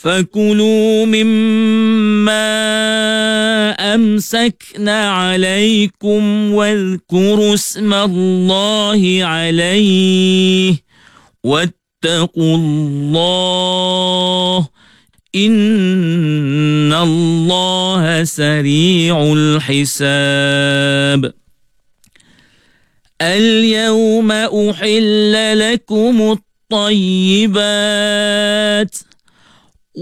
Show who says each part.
Speaker 1: فكلوا مما أمسكنا عليكم واذكروا اسم الله عليه واتقوا الله إن الله سريع الحساب. اليوم أحل لكم الطيبات